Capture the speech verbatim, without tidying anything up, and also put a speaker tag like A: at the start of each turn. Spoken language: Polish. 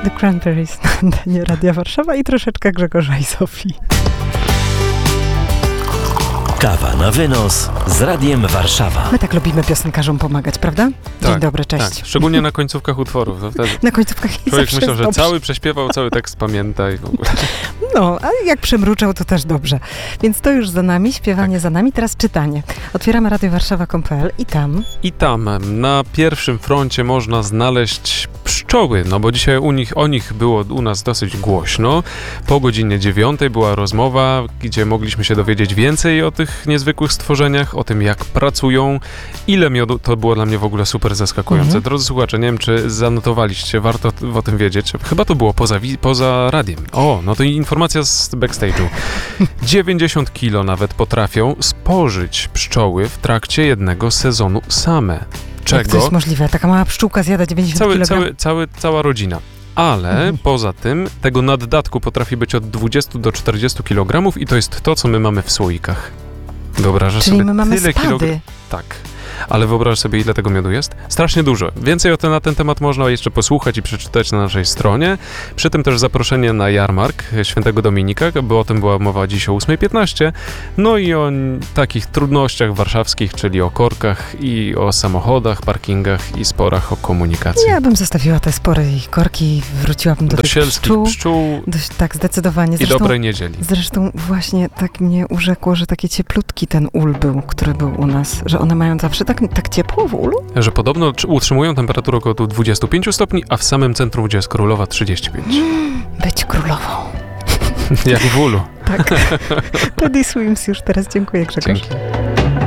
A: The Cranberries na antenie Radia Warszawa i troszeczkę Grzegorza i Zofii.
B: Kawa na wynos z Radiem Warszawa.
A: My tak lubimy piosenkarzom pomagać, prawda? Dzień
C: Tak,
A: dobry, cześć.
C: Tak, szczególnie na końcówkach utworów. To wtedy
A: Na końcówkach i
C: człowiek
A: zawsze
C: myślał, że
A: dobrze.
C: cały prześpiewał, cały tekst pamięta i w ogóle.
A: No, a jak przemruczał, to też dobrze. Więc to już za nami, śpiewanie
C: Tak.
A: za nami, teraz czytanie. Otwieramy radio warszawa kropka p l i tam...
C: I tam na pierwszym froncie można znaleźć pszczoły, no bo dzisiaj u nich, o nich było u nas dosyć głośno. Po godzinie dziewiątej była rozmowa, gdzie mogliśmy się dowiedzieć więcej o tych niezwykłych stworzeniach, o tym jak pracują, ile miodu, to było dla mnie w ogóle super zaskakujące.
A: Mhm.
C: Drodzy słuchacze, nie wiem czy zanotowaliście, warto t- o tym wiedzieć. Chyba to było poza, wi- poza radiem. O, no to informacja z backstage'u. dziewięćdziesiąt kilo nawet potrafią spożyć pszczoły w trakcie jednego sezonu same.
A: Jak to
C: Czego?
A: jest możliwe? Taka mała pszczółka zjada dziewięćdziesiąt
C: Cały,
A: kilogramów.
C: cały, cały, cała rodzina. Ale
A: Mhm.
C: poza tym tego naddatku potrafi być od dwudziestu do czterdziestu kilogramów i to jest to, co my mamy w słoikach. Wyobrażasz
A: Czyli
C: sobie
A: my mamy
C: tyle
A: spady.
C: kilogramów? Tak. Ale wyobraź sobie, ile tego miodu jest? Strasznie dużo. Więcej o tym, na ten temat można jeszcze posłuchać i przeczytać na naszej stronie. Przy tym też zaproszenie na jarmark Świętego Dominika, bo o tym była mowa dziś o ósma piętnaście. No i o n- takich trudnościach warszawskich, czyli o korkach i o samochodach, parkingach i sporach o komunikację.
A: Ja bym zostawiła te spory i korki i wróciłabym do,
C: Do
A: tych
C: sielskich
A: pszczół.
C: pszczół
A: Dość, tak, zdecydowanie.
C: i
A: Zresztą,
C: dobrej niedzieli.
A: zresztą właśnie tak mnie urzekło, że taki cieplutki ten ul był, który był u nas, że one mają zawsze tak, tak ciepło w ulu?
C: Że podobno tr- utrzymują temperaturę około dwudziestu pięciu stopni, a w samym centrum, gdzie jest królowa, trzydzieści pięć.
A: Być królową.
C: Jak w ulu.
A: Tak. Teddy Swims już teraz. Dziękuję, Grzegorz.
C: Dzięki.